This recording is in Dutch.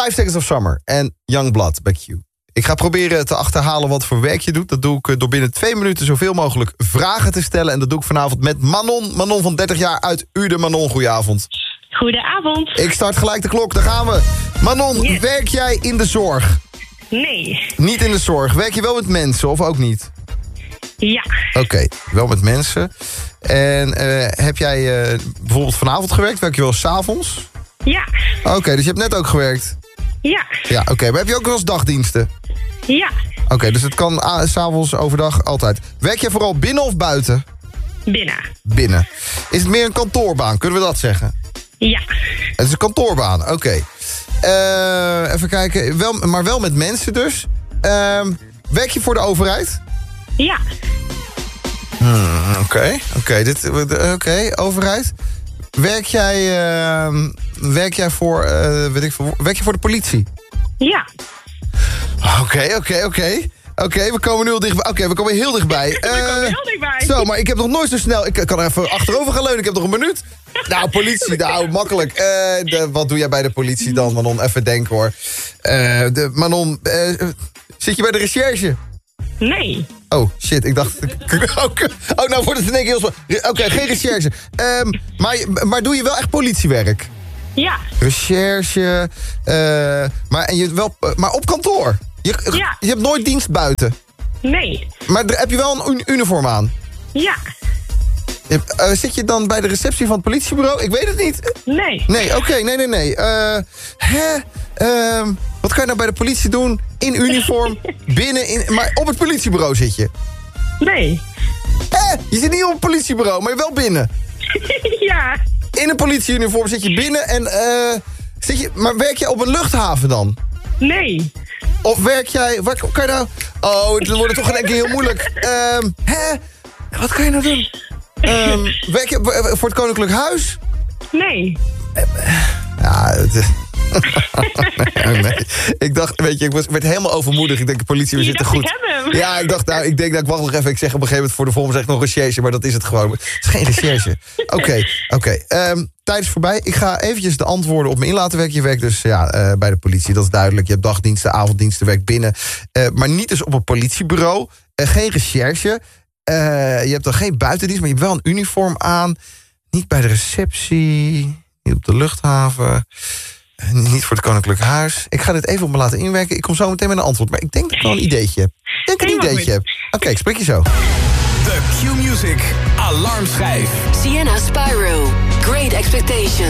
5 Seconds of Summer en Youngblood bij Q. Ik ga proberen te achterhalen wat voor werk je doet. Dat doe ik door binnen 2 minuten zoveel mogelijk vragen te stellen. En dat doe ik vanavond met Manon. Manon van 30 jaar uit Uden. Manon, goedenavond. Goedenavond. Ik start gelijk de klok, daar gaan we. Manon, werk jij in de zorg? Nee. Niet in de zorg. Werk je wel met mensen of ook niet? Ja. Oké, wel met mensen. En heb jij bijvoorbeeld vanavond gewerkt? Werk je wel 's avonds? Ja. Oké, dus je hebt net ook gewerkt? Ja. Ja, oké. Maar heb je ook wel eens dagdiensten? Ja. Oké, dus het kan 's avonds, overdag, altijd. Werk jij vooral binnen of buiten? Binnen. Binnen. Is het meer een kantoorbaan? Kunnen we dat zeggen? Ja. Het is een kantoorbaan, oké. Even kijken, maar wel met mensen dus. Werk je voor de overheid? Ja. Oké, overheid. Werk jij voor, werk je voor de politie? Ja. Oké, we komen nu al dichtbij. Oké, we komen heel dichtbij. We komen heel dichtbij. Zo, maar ik heb nog nooit zo snel... Ik kan even achterover gaan leunen, ik heb nog een minuut. Nou, politie, nou, makkelijk. Wat doe jij bij de politie dan, Manon? Even denken, hoor. Manon, zit je bij de recherche? Nee. Oh, shit, ik dacht... nou wordt het in één keer heel spannend. Oké, geen recherche. Maar doe je wel echt politiewerk? Ja. Recherche, maar op kantoor? Je hebt nooit dienst buiten? Nee. Maar heb je wel een uniform aan? Ja. Zit je dan bij de receptie van het politiebureau? Ik weet het niet. Nee. Nee, oké, nee. Wat kan je nou bij de politie doen? In uniform, maar op het politiebureau zit je? Nee. Je zit niet op het politiebureau, maar wel binnen? Ja. In een politieuniform zit je binnen en... maar werk jij op een luchthaven dan? Nee. Of werk jij... Wat kan je nou... Oh, het wordt toch in één keer heel moeilijk. Wat kan je nou doen? Werk je voor het Koninklijk Huis? Nee. Ja, nee. Ik dacht, weet je, ik werd helemaal overmoedig. Ik denk, de politie, we zitten goed. Ik heb hem. Ja, ik denk dat ik wacht nog even. Ik zeg op een gegeven moment voor de volgende zeg ik nog recherche, maar dat is het gewoon. Het is geen recherche. Oké. Tijd is voorbij. Ik ga eventjes de antwoorden op me in laten werken. Je werkt dus bij de politie, dat is duidelijk. Je hebt dagdiensten, avonddiensten, werkt binnen. Maar niet dus op een politiebureau. Geen recherche. Je hebt dan geen buitendienst, maar je hebt wel een uniform aan. Niet bij de receptie. Niet op de luchthaven. Niet voor het Koninklijk Huis. Ik ga dit even op me laten inwerken. Ik kom zo meteen met een antwoord. Maar ik denk dat ik wel een ideetje heb. Oké, ik spreek je zo. The Q-Music Alarmschijf. Sienna Spyro. Great Expectations.